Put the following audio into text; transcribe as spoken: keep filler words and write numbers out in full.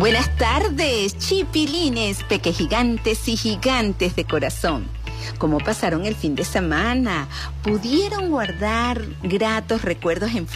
Buenas tardes, chipilines, pequegigantes y gigantes de corazón. ¿Cómo pasaron el fin de semana? ¿Pudieron guardar gratos recuerdos en